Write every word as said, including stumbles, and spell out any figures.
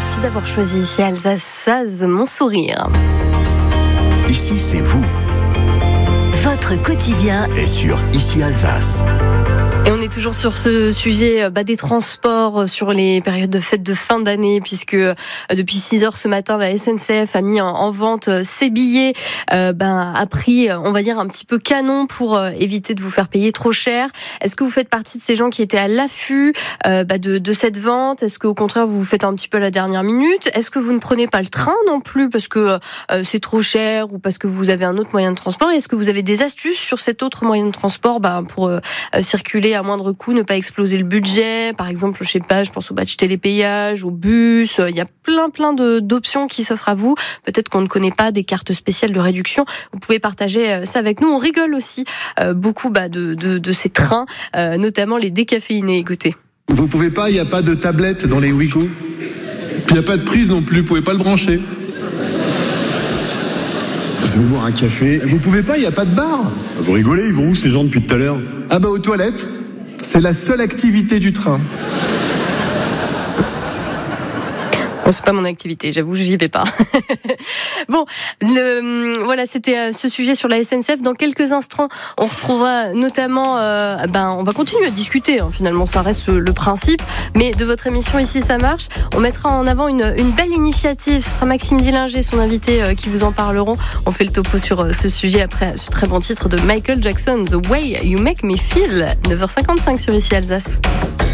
Merci d'avoir choisi ici Alsace, Saz, mon sourire. Ici, c'est vous. Votre quotidien est sur Ici Alsace. Et on est toujours sur ce sujet bah, des transports sur les périodes de fêtes de fin d'année, puisque euh, depuis six heures ce matin, la S N C F a mis en, en vente euh, ses billets euh, bah, à prix, on va dire, un petit peu canon pour euh, éviter de vous faire payer trop cher. Est-ce que vous faites partie de ces gens qui étaient à l'affût euh, bah, de, de cette vente ? Est-ce qu'au contraire, vous vous faites un petit peu à la dernière minute ? Est-ce que vous ne prenez pas le train non plus parce que euh, c'est trop cher ou parce que vous avez un autre moyen de transport ? Et est-ce que vous avez des astuces sur cet autre moyen de transport bah, pour euh, circuler à moindre coût, ne pas exploser le budget, par exemple, je sais pas, je pense au badge télépayage, au bus, il y a plein plein de, d'options qui s'offrent à vous. Peut-être qu'on ne connaît pas des cartes spéciales de réduction. Vous pouvez partager ça avec nous. On rigole aussi euh, beaucoup bah, de, de, de ces trains, euh, notamment les décaféinés. Écoutez. Vous pouvez pas, il n'y a pas de tablette dans les Wigo. Puis il n'y a pas de prise non plus, vous pouvez pas le brancher. Je veux boire un café. Vous pouvez pas, il n'y a pas de bar. Vous rigolez, ils vont où ces gens depuis tout à l'heure ? Ah bah aux toilettes. C'est la seule activité du train. Bon, c'est pas mon activité, j'avoue, j'y vais pas. Bon, le, voilà, c'était ce sujet sur la S N C F. Dans quelques instants, on retrouvera notamment, euh, ben, on va continuer à discuter. Hein, finalement, ça reste le principe. Mais de votre émission Ici, ça marche. On mettra en avant une, une belle initiative. Ce sera Maxime Dillinger, son invité, euh, qui vous en parleront. On fait le topo sur euh, ce sujet après ce très bon titre de Michael Jackson, The Way You Make Me Feel. neuf heures cinquante-cinq sur Ici Alsace.